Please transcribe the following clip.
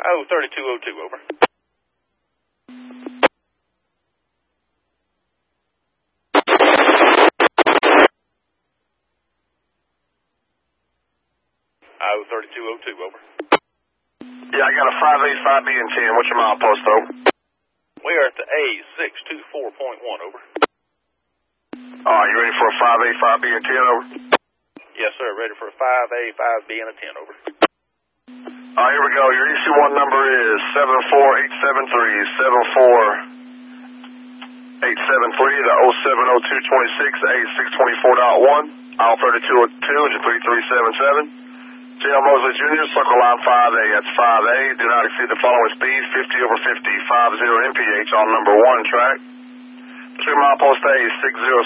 Oh, 3202, over. Oh, 3202, over. Yeah, I got a 5A, 5B, and 10. What's your milepost, though? We are at the A624.1, over. You ready for a 5A, 5B, and 10, over? Yes, sir. Ready for a 5A, 5B, and a 10, over. Here we go. Your EC1 number is 74873, 74873, the 070226, A624.1, aisle 3202, engine 3377. J.L. Mosley Jr., circle line 5A. That's 5A. Do not exceed the following speed, 50 over 50, 50 mph on number 1 track. 3 milepost A, 60.